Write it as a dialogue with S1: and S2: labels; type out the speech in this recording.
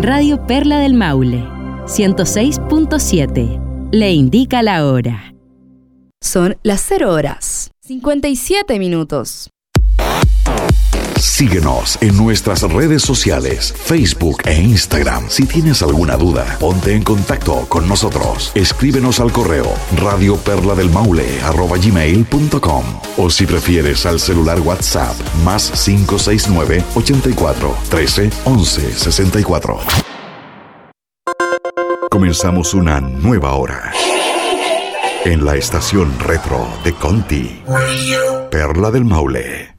S1: Radio Perla del Maule, 106.7. Le indica la hora.
S2: Son las 0 horas, 57 minutos.
S3: Síguenos en nuestras redes sociales, Facebook e Instagram. Si tienes alguna duda, ponte en contacto con nosotros. Escríbenos al correo radioperladelmaule@gmail.com o si prefieres al celular WhatsApp +569 84 13 11 64. Comenzamos una nueva hora en la estación retro de Conti, Perla del Maule.